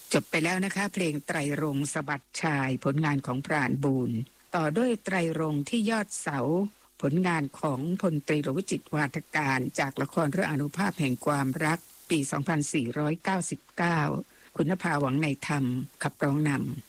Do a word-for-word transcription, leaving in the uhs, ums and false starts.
จบไปแล้วนะคะเพลงไตรรงค์สะบัดชายผลงานของพรานบูรณ์ต่อด้วยไตรรงค์ที่ยอดเสาผลงานของพลตรีรวิจิตรวาทการจากละครเรื่องอานุภาพแห่งความรักปี สองพันสี่ร้อยเก้าสิบเก้า คุณภาหวังในธรรมขับร้องนำ